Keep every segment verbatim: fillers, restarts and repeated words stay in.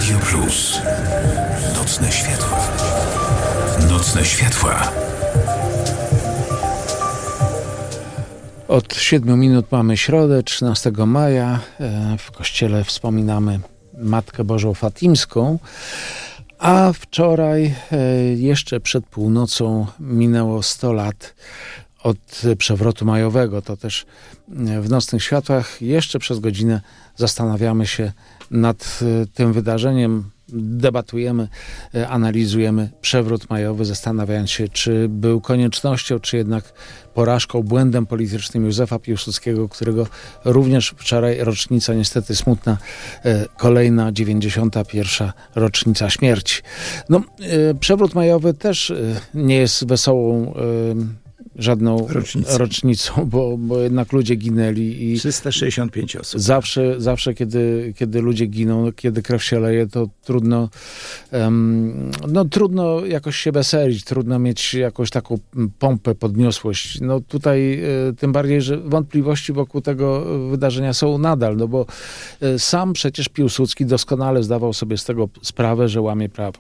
Radio Plus. Nocne światła. Nocne światła. Od siedmiu minut mamy środę, trzynastego maja. W kościele wspominamy Matkę Bożą Fatimską, a wczoraj, jeszcze przed północą, minęło sto lat od przewrotu majowego. To też w Nocnych Światłach jeszcze przez godzinę zastanawiamy się nad tym wydarzeniem. Debatujemy, analizujemy przewrót majowy, zastanawiając się, czy był koniecznością, czy jednak porażką, błędem politycznym Józefa Piłsudskiego, którego również wczoraj rocznica, niestety smutna, kolejna dziewięćdziesiąta pierwsza rocznica śmierci. No, przewrót majowy też nie jest wesołą żadną Rocznicą. rocznicą, bo, bo jednak ludzie ginęli. I trzysta sześćdziesiąt pięć osób. Zawsze, zawsze kiedy, kiedy ludzie giną, kiedy krew się leje, to trudno um, no trudno jakoś się weselić, trudno mieć jakąś taką pompę, podniosłość. No tutaj y, tym bardziej, że wątpliwości wokół tego wydarzenia są nadal, no bo y, sam przecież Piłsudski doskonale zdawał sobie z tego sprawę, że łamie prawo.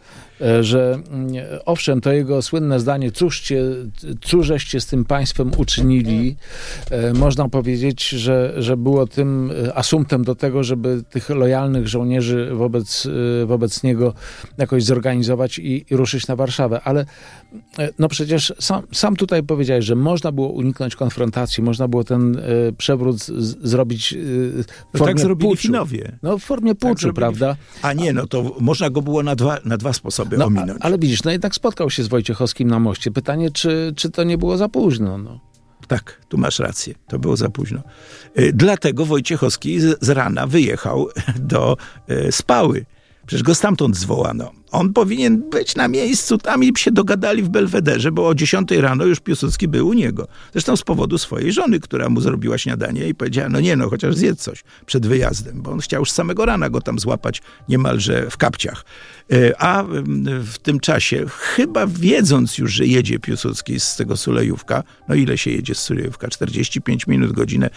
Że owszem, to jego słynne zdanie, cóżcie, cóżeście z tym państwem uczynili, można powiedzieć, że, że było tym asumptem do tego, żeby tych lojalnych żołnierzy wobec, wobec niego jakoś zorganizować i, i ruszyć na Warszawę. Ale no przecież sam, sam tutaj powiedziałeś, że można było uniknąć konfrontacji, można było ten przewrót z, zrobić w no formie tak zrobili puczu. Finowie. No w formie puczu, tak prawda? A nie, no to można go było na dwa, na dwa sposoby No, ominąć. ale widzisz, no jednak spotkał się z Wojciechowskim na moście. Pytanie, czy, czy to nie było za późno? No. Tak, tu masz rację. To było za późno. Y, dlatego Wojciechowski z, z rana wyjechał do y, Spały. Przecież go stamtąd zwołano. On powinien być na miejscu, tam i się dogadali w Belwederze, bo o dziesiątej rano już Piłsudski był u niego. Zresztą z powodu swojej żony, która mu zrobiła śniadanie i powiedziała, no nie no, chociaż zjedz coś przed wyjazdem, bo on chciał już z samego rana go tam złapać niemalże w kapciach. A w tym czasie, chyba wiedząc już, że jedzie Piłsudski z tego Sulejówka, no ile się jedzie z Sulejówka? czterdzieści pięć minut, godzinę,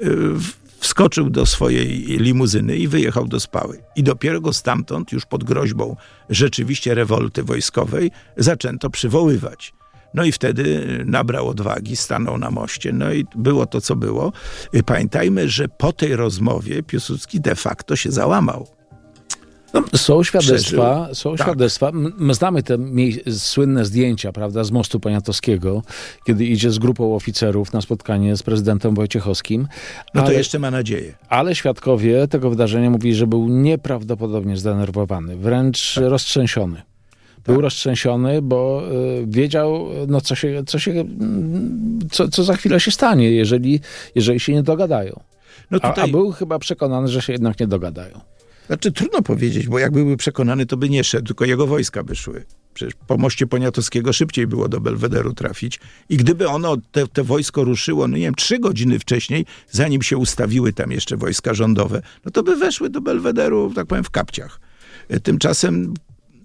wskoczył do swojej limuzyny i wyjechał do Spały. I dopiero go stamtąd, już pod groźbą rzeczywiście rewolty wojskowej, zaczęto przywoływać. No i wtedy nabrał odwagi, stanął na moście, no i było to, co było. Pamiętajmy, że po tej rozmowie Piłsudski de facto się załamał. No, są świadectwa, Przeżył. są Tak. świadectwa. My znamy te mie- słynne zdjęcia, prawda, z mostu Poniatowskiego, kiedy idzie z grupą oficerów na spotkanie z prezydentem Wojciechowskim. No to ale, jeszcze ma nadzieję. ale świadkowie tego wydarzenia mówili, że był nieprawdopodobnie zdenerwowany, wręcz tak. roztrzęsiony. Był tak. roztrzęsiony, bo y, wiedział, no, co, się, co, się, co, co za chwilę się stanie, jeżeli, jeżeli się nie dogadają. No tutaj... a, a był chyba przekonany, że się jednak nie dogadają. Znaczy trudno powiedzieć, bo jakby był przekonany, to by nie szedł, tylko jego wojska by szły. Przecież po moście Poniatowskiego szybciej było do Belwederu trafić. I gdyby ono, te, te wojsko ruszyło, no nie wiem, trzy godziny wcześniej, zanim się ustawiły tam jeszcze wojska rządowe, no to by weszły do Belwederu, tak powiem, w kapciach. Tymczasem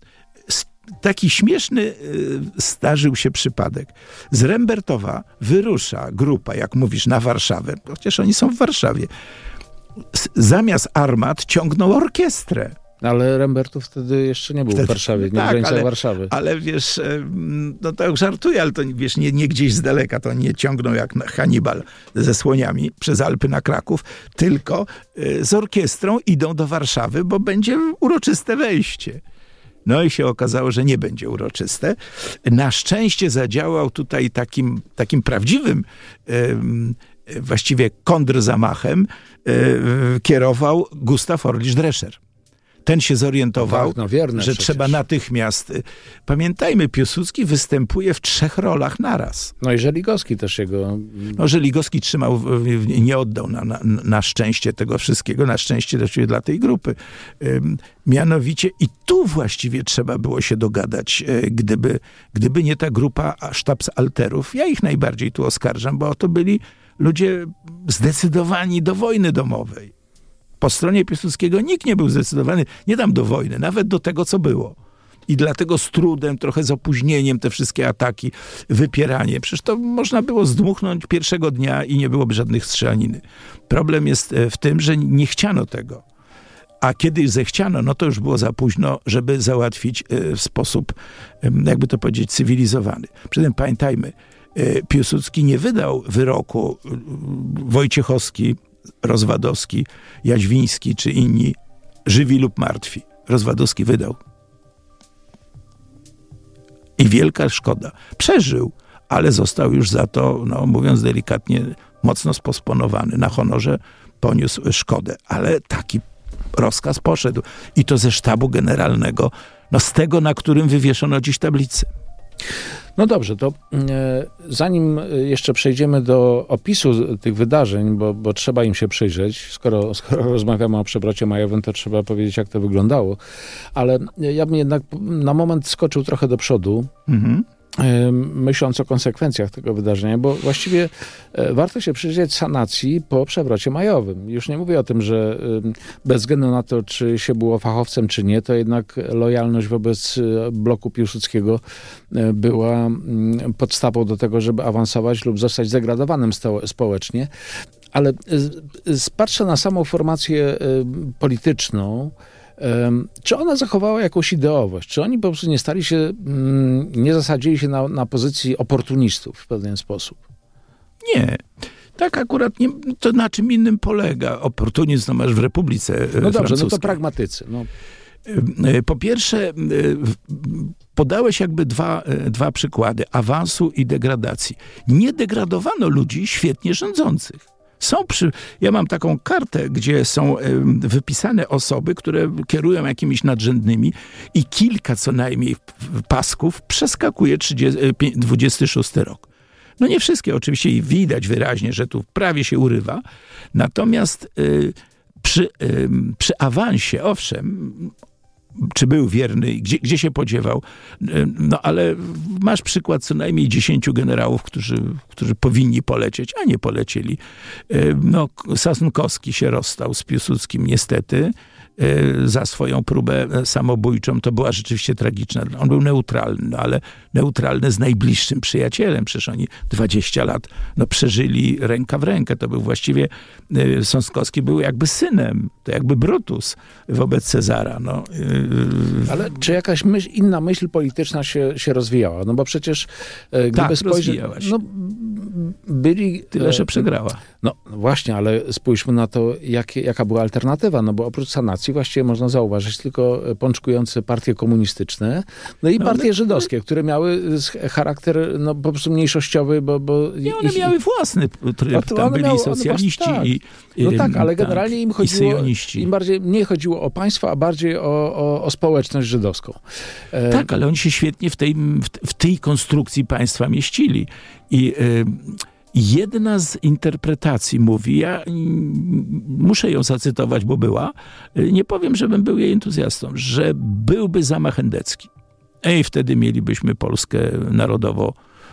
taki śmieszny zdarzył się przypadek. Z Rembertowa wyrusza grupa, jak mówisz, na Warszawę, chociaż oni są w Warszawie. Zamiast armat ciągną orkiestrę. Ale Rembertów wtedy jeszcze nie był wtedy, w Warszawie, nie tak, w granicach ale, Warszawy. Ale wiesz, no tak żartuję, ale to wiesz, nie, nie gdzieś z daleka, to nie ciągną jak Hannibal ze słoniami przez Alpy na Kraków, tylko z orkiestrą idą do Warszawy, bo będzie uroczyste wejście. No i się okazało, że nie będzie uroczyste. Na szczęście zadziałał tutaj takim, takim prawdziwym um, właściwie kontrzamachem e, kierował Gustaw Orlisz-Drescher. Ten się zorientował, tak, no wierne że przecież. trzeba natychmiast... Pamiętajmy, Piłsudski występuje w trzech rolach naraz. No i Żeligowski też jego... No, Żeligowski trzymał, nie oddał na, na, na szczęście tego wszystkiego, na szczęście właściwie dla tej grupy. Mianowicie i tu właściwie trzeba było się dogadać, gdyby, gdyby nie ta grupa sztabsalterów. Ja ich najbardziej tu oskarżam, bo to byli ludzie zdecydowani do wojny domowej. Po stronie Piłsudskiego nikt nie był zdecydowany, nie dam do wojny, nawet do tego, co było. I dlatego z trudem, trochę z opóźnieniem te wszystkie ataki, wypieranie. Przecież to można było zdmuchnąć pierwszego dnia i nie byłoby żadnych strzelaniny. Problem jest w tym, że nie chciano tego. A kiedy już zechciano, no to już było za późno, żeby załatwić w sposób, jakby to powiedzieć, cywilizowany. Przy tym pamiętajmy, Piłsudski nie wydał wyroku, Wojciechowski, Rozwadowski, Jaźwiński czy inni, żywi lub martwi. Rozwadowski wydał. I wielka szkoda. Przeżył, ale został już za to, no, mówiąc delikatnie, mocno sposponowany. Na honorze poniósł szkodę. Ale taki rozkaz poszedł. I to ze sztabu generalnego, no z tego, na którym wywieszono dziś tablicę. No dobrze, to e, zanim jeszcze przejdziemy do opisu tych wydarzeń, bo, bo trzeba im się przyjrzeć, skoro, skoro rozmawiamy o przewrocie majowym, to trzeba powiedzieć, jak to wyglądało. Ale ja bym jednak na moment skoczył trochę do przodu, mhm. e, myśląc o konsekwencjach tego wydarzenia, bo właściwie e, warto się przyjrzeć sanacji po przewrocie majowym. Już nie mówię o tym, że e, bez względu na to, czy się było fachowcem, czy nie, to jednak lojalność wobec bloku Piłsudskiego była podstawą do tego, żeby awansować lub zostać zdegradowanym społecznie. Ale patrzę na samą formację polityczną. Czy ona zachowała jakąś ideowość? Czy oni po prostu nie stali się, nie zasadzili się na, na pozycji oportunistów w pewien sposób? Nie. Tak akurat nie, to na czym innym polega. Oportunizm no masz w Republice Francuskiej. No dobrze, no to pragmatycy. No. Po pierwsze, podałeś jakby dwa, dwa przykłady awansu i degradacji. Nie degradowano ludzi świetnie rządzących. Są przy... Ja mam taką kartę, gdzie są wypisane osoby, które kierują jakimiś nadrzędnymi i kilka co najmniej pasków przeskakuje dwudziesty szósty rok. No nie wszystkie oczywiście i widać wyraźnie, że tu prawie się urywa. Natomiast y, przy, y, przy awansie, owszem, czy był wierny, gdzie, gdzie się podziewał. No ale masz przykład co najmniej dziesięciu generałów, którzy, którzy powinni polecieć, a nie polecieli. No, Sasunkowski się rozstał z Piłsudskim niestety za swoją próbę samobójczą. To była rzeczywiście tragiczna. On był neutralny, ale neutralny z najbliższym przyjacielem. Przecież oni dwadzieścia lat no, przeżyli ręka w rękę. To był właściwie, Sąskowski był jakby synem, to jakby Brutus wobec Cezara. No. Ale czy jakaś myśl, inna myśl polityczna się, się rozwijała? No bo przecież gdyby tak, spojrzeć... rozwijała się. No, byli... Tyle, że przegrała. No właśnie, ale spójrzmy na to, jak, jaka była alternatywa. No bo oprócz sanacji właściwie można zauważyć tylko pączkujące partie komunistyczne, no i no, partie ale... żydowskie, które miały charakter no, po prostu mniejszościowy, bo... bo nie, one ich, miały własny tryb. Tam one byli miały, socjaliści tak. i... No tak, ale generalnie tak, im chodziło... syjoniści. Im bardziej nie chodziło o państwo, a bardziej o, o, o społeczność żydowską. E... Tak, ale oni się świetnie w tej, w tej konstrukcji państwa mieścili. I... Y... Jedna z interpretacji mówi, ja muszę ją zacytować, bo była, nie powiem, żebym był jej entuzjastą, że byłby zamach endecki. I wtedy mielibyśmy Polskę narodowo,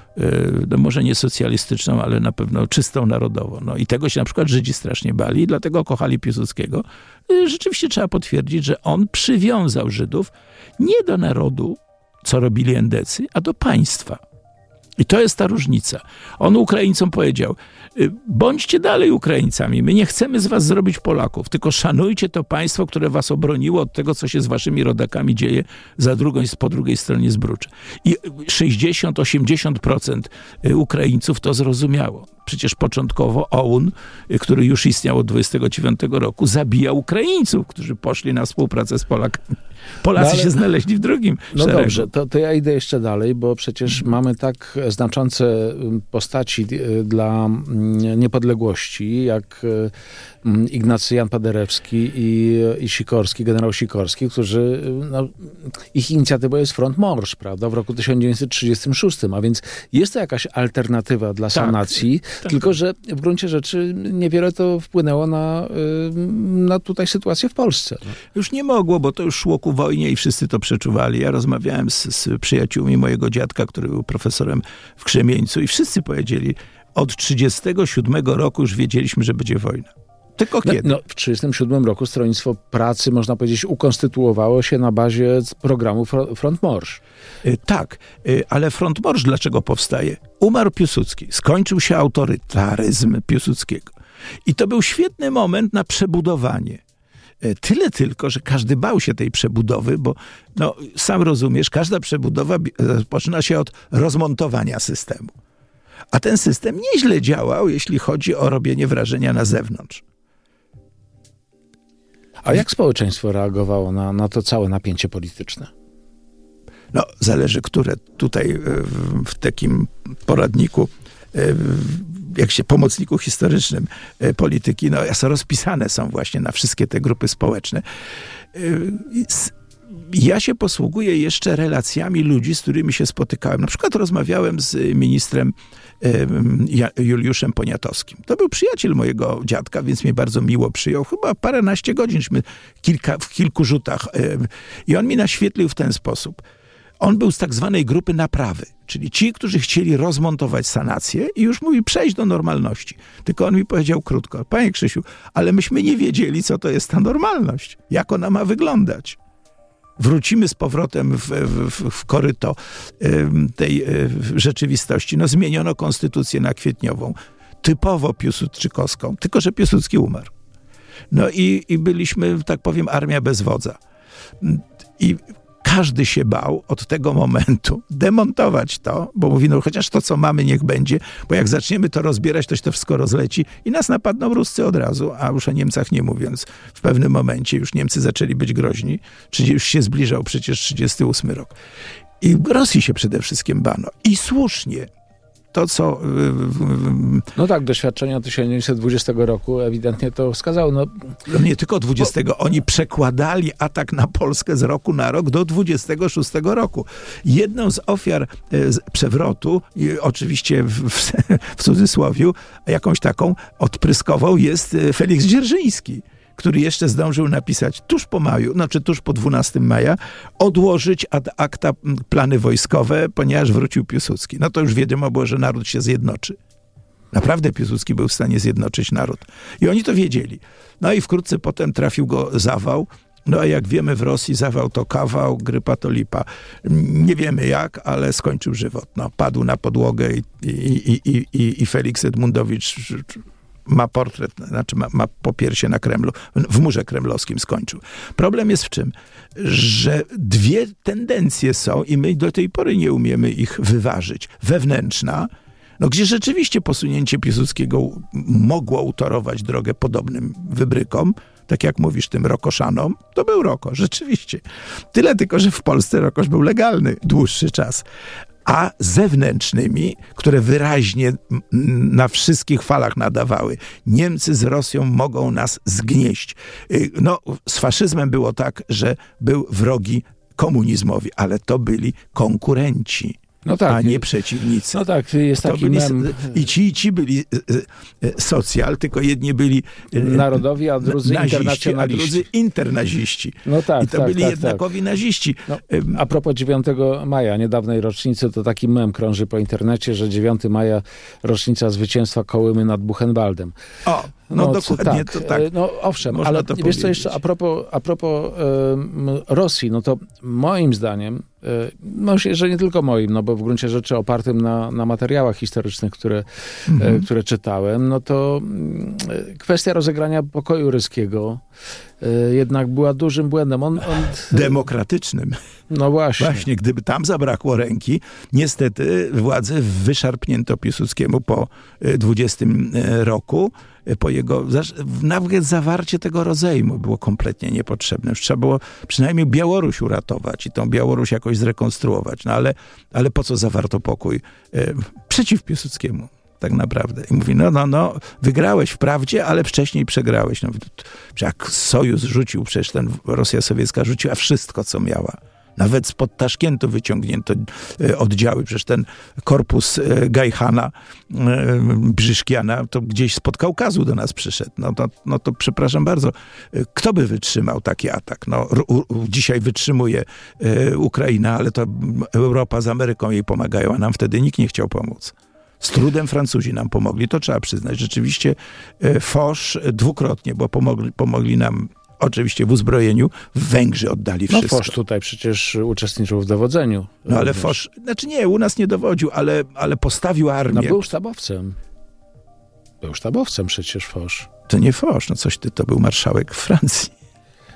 no może nie socjalistyczną, ale na pewno czystą narodowo. No i tego się na przykład Żydzi strasznie bali i dlatego kochali Piłsudskiego. Rzeczywiście trzeba potwierdzić, że on przywiązał Żydów nie do narodu, co robili endecy, a do państwa. I to jest ta różnica. On Ukraińcom powiedział, bądźcie dalej Ukraińcami, my nie chcemy z was zrobić Polaków, tylko szanujcie to państwo, które was obroniło od tego, co się z waszymi rodakami dzieje za drugą, po drugiej stronie Zbrucza. I sześćdziesiąt do osiemdziesięciu procent Ukraińców to zrozumiało. Przecież początkowo O U N, który już istniał od dwudziestego dziewiątego roku, zabijał Ukraińców, którzy poszli na współpracę z Polakami. Polacy no ale, się znaleźli w drugim No szeregu. dobrze, to, to ja idę jeszcze dalej, bo przecież hmm. mamy tak znaczące postaci dla niepodległości, jak Ignacy Jan Paderewski i, i Sikorski, generał Sikorski, którzy, no, ich inicjatywą jest Front Morsz, prawda, w roku tysiąc dziewięćset trzydziestym szóstym, a więc jest to jakaś alternatywa dla sanacji, tak, tak. Tylko że w gruncie rzeczy niewiele to wpłynęło na, na tutaj sytuację w Polsce. No. Już nie mogło, bo to już szło ku wojnie i wszyscy to przeczuwali. Ja rozmawiałem z, z przyjaciółmi mojego dziadka, który był profesorem w Krzemieńcu i wszyscy powiedzieli, od trzydziestego siódmego roku już wiedzieliśmy, że będzie wojna. Tylko kiedy? No, no, w trzydziestym siódmym roku Stronnictwo Pracy, można powiedzieć, ukonstytuowało się na bazie programu Front Morsz. Tak, ale Front Morsz dlaczego powstaje? Umarł Piłsudski, skończył się autorytaryzm Piłsudskiego. I to był świetny moment na przebudowanie. Tyle tylko, że każdy bał się tej przebudowy, bo no, sam rozumiesz, każda przebudowa zaczyna się od rozmontowania systemu. A ten system nieźle działał, jeśli chodzi o robienie wrażenia na zewnątrz. A jak społeczeństwo reagowało na, na to całe napięcie polityczne? No, zależy, które tutaj w takim poradniku, jak się pomocniku historycznym polityki, no rozpisane są właśnie na wszystkie te grupy społeczne. Ja się posługuję jeszcze relacjami ludzi, z którymi się spotykałem. Na przykład rozmawiałem z ministrem Juliuszem Poniatowskim. To był przyjaciel mojego dziadka, więc mnie bardzo miło przyjął. Chyba paręnaście godzin, kilka, w kilku rzutach. I on mi naświetlił w ten sposób. On był z tak zwanej grupy naprawy, czyli ci, którzy chcieli rozmontować sanację i już mówi przejść do normalności. Tylko on mi powiedział krótko: panie Krzysiu, ale myśmy nie wiedzieli, co to jest ta normalność, jak ona ma wyglądać. Wrócimy z powrotem w, w, w koryto tej rzeczywistości. No, zmieniono konstytucję na kwietniową, typowo piłsudczykowską, tylko że Piłsudski umarł. No i, i byliśmy, tak powiem, armia bez wodza. I każdy się bał od tego momentu demontować to, bo mówi, no chociaż to, co mamy, niech będzie, bo jak zaczniemy to rozbierać, to się to wszystko rozleci i nas napadną Ruscy od razu, a już o Niemcach nie mówiąc. W pewnym momencie już Niemcy zaczęli być groźni, czyli już się zbliżał przecież trzydziesty ósmy rok. I Rosji się przede wszystkim bano. I słusznie. To, co... No tak, doświadczenia tysiąc dziewięćset dwudziestego roku ewidentnie to wskazało. No, no nie tylko dwudziestego. Oni przekładali atak na Polskę z roku na rok do dwudziestego szóstego roku. Jedną z ofiar przewrotu, oczywiście w, w, w cudzysłowiu, jakąś taką odpryskową, jest Feliks Dzierżyński, który jeszcze zdążył napisać tuż po maju, znaczy tuż po dwunastego maja, odłożyć ad acta plany wojskowe, ponieważ wrócił Piłsudski. No to już wiadomo było, że naród się zjednoczy. Naprawdę Piłsudski był w stanie zjednoczyć naród. I oni to wiedzieli. No i wkrótce potem trafił go zawał. No a jak wiemy, w Rosji zawał to kawał, grypa to lipa. Nie wiemy jak, ale skończył żywot. No, padł na podłogę i, i, i, i, i Feliks Edmundowicz ma portret, znaczy ma, ma popiersie na Kremlu, w murze kremlowskim skończył. Problem jest w czym? Że dwie tendencje są i my do tej pory nie umiemy ich wyważyć. Wewnętrzna, no gdzie rzeczywiście posunięcie Piłsudskiego mogło utorować drogę podobnym wybrykom, tak jak mówisz, tym Rokoszanom, to był Roko, rzeczywiście. Tyle tylko, że w Polsce Rokosz był legalny dłuższy czas. A zewnętrznymi, które wyraźnie na wszystkich falach nadawały. Niemcy z Rosją mogą nas zgnieść. No, z faszyzmem było tak, że był wrogi komunizmowi, ale to byli konkurenci. No tak, a nie przeciwnicy. No tak, jest taki byli, mem. I ci, i ci byli socjal, tylko jedni byli narodowi, a drudzy naziści, internacjonaliści. A drudzy internaziści. No tak, I to tak, byli tak, jednakowi tak. naziści. No, a propos dziewiątego maja, niedawnej rocznicy, to taki mem krąży po internecie, że dziewiątego maja rocznica zwycięstwa Kołymy nad Buchenwaldem. O, no, no dokładnie tak, to tak. No owszem, można ale to wiesz powiedzieć. co jeszcze, a propos, a propos um, Rosji, no to moim zdaniem, no że nie tylko moim, no bo w gruncie rzeczy opartym na, na materiałach historycznych, które, mhm. które czytałem, no to kwestia rozegrania pokoju ryskiego jednak była dużym błędem. On, on... Demokratycznym. No właśnie. Właśnie, gdyby tam zabrakło ręki, niestety władzę wyszarpnięto Piłsudskiemu po dwudziestym roku, po jego, nawet zawarcie tego rozejmu było kompletnie niepotrzebne. Już trzeba było przynajmniej Białoruś uratować i tą Białoruś jakoś zrekonstruować. No ale, ale po co zawarto pokój? Przeciw Piłsudskiemu. Tak naprawdę. I mówi, no, no, no, wygrałeś wprawdzie, ale wcześniej przegrałeś. No, jak Sojusz rzucił, przecież ten Rosja sowiecka rzuciła wszystko, co miała. Nawet spod Taszkentu wyciągnięto oddziały. Przecież ten korpus Gajchana, Brzyszkiana, to gdzieś spod Kaukazu do nas przyszedł. No to, no to przepraszam bardzo, kto by wytrzymał taki atak? No, u, u, dzisiaj wytrzymuje Ukraina, ale to Europa z Ameryką jej pomagają, a nam wtedy nikt nie chciał pomóc. Z trudem Francuzi nam pomogli, to trzeba przyznać. Rzeczywiście Foch dwukrotnie, bo pomogli, pomogli nam oczywiście w uzbrojeniu, Węgrzy oddali wszystko. No Foch tutaj przecież uczestniczył w dowodzeniu. No ale Foch, znaczy nie, u nas nie dowodził, ale, ale postawił armię. No był sztabowcem. Był sztabowcem przecież Foch. To nie Foch, no coś ty, to był marszałek Francji.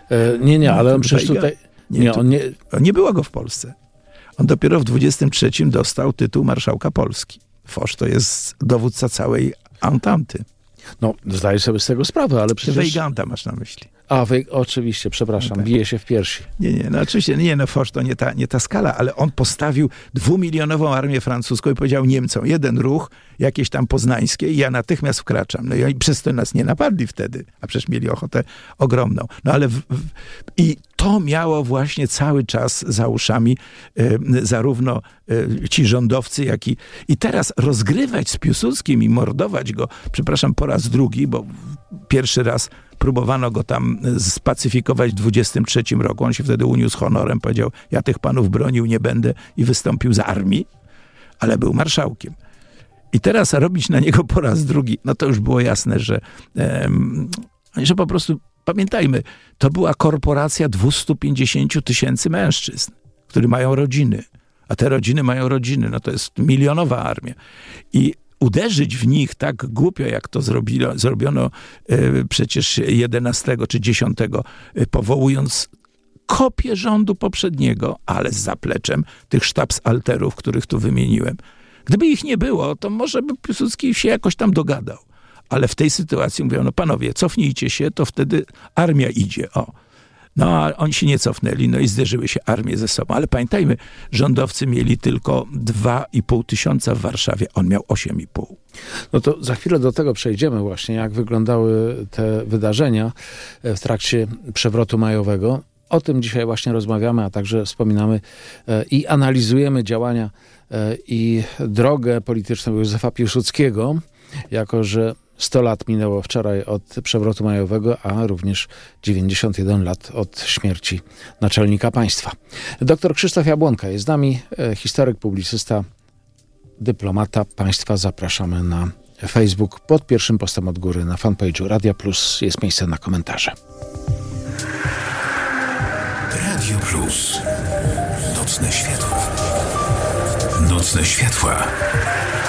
E, nie, nie, ale on przecież Wejga? tutaj... Nie, Nie, tu, on nie... nie było go w Polsce. On dopiero w dwudziestym trzecim dostał tytuł marszałka Polski. Foch to jest dowódca całej Ententy. No, zdaję sobie z tego sprawę, ale przecież... Weyganta masz na myśli. A, wej... oczywiście, przepraszam, No tak. bije się w piersi. Nie, nie, no oczywiście, nie, no Foch to nie ta, nie ta skala, ale on postawił dwumilionową armię francuską i powiedział Niemcom, jeden ruch, jakieś tam poznańskie i ja natychmiast wkraczam. No i oni przez to nas nie napadli wtedy, a przecież mieli ochotę ogromną. No ale w, w, i to miało właśnie cały czas za uszami y, zarówno y, ci rządowcy, jak i... I teraz rozgrywać z Piłsudskim i mordować go, przepraszam, po raz drugi, bo pierwszy raz próbowano go tam spacyfikować w dwudziestym trzecim roku. On się wtedy uniósł honorem, powiedział, ja tych panów bronił nie będę i wystąpił z armii, ale był marszałkiem. I teraz robić na niego po raz drugi, no to już było jasne, że, um, że po prostu, pamiętajmy, to była korporacja dwieście pięćdziesiąt tysięcy mężczyzn, którzy mają rodziny, a te rodziny mają rodziny, no to jest milionowa armia. I uderzyć w nich tak głupio, jak to zrobilo, zrobiono y, przecież jedenastego czy dziesiątego, y, powołując kopię rządu poprzedniego, ale z zapleczem tych sztabsalterów, których tu wymieniłem. Gdyby ich nie było, to może by Piłsudski się jakoś tam dogadał. Ale w tej sytuacji mówią, no panowie, cofnijcie się, to wtedy armia idzie. O. No a oni się nie cofnęli, no i zderzyły się armie ze sobą. Ale pamiętajmy, rządowcy mieli tylko dwa i pół tysiąca w Warszawie, on miał osiem i pół. No to za chwilę do tego przejdziemy właśnie, jak wyglądały te wydarzenia w trakcie przewrotu majowego. O tym dzisiaj właśnie rozmawiamy, a także wspominamy i analizujemy działania i drogę polityczną Józefa Piłsudskiego, jako że sto lat minęło wczoraj od przewrotu majowego, a również dziewięćdziesiąt jeden lat od śmierci naczelnika państwa. Doktor Krzysztof Jabłonka jest z nami, historyk, publicysta, dyplomata państwa. Zapraszamy na Facebook pod pierwszym postem od góry na fanpage'u Radia Plus. Jest miejsce na komentarze. Radio Plus. Nocne światła. Nocne światła.